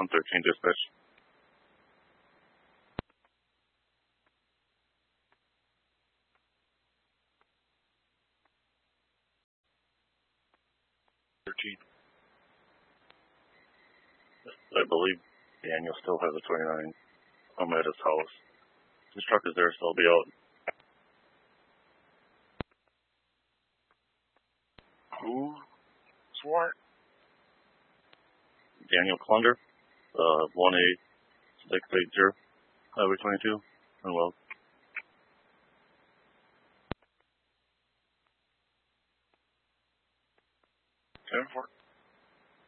113 dispatch. I believe Daniel still has a 29. I'm at his house. His truck is there, so I'll be out. Who? Swart? Daniel Klunder, 18680, Highway 22, and well.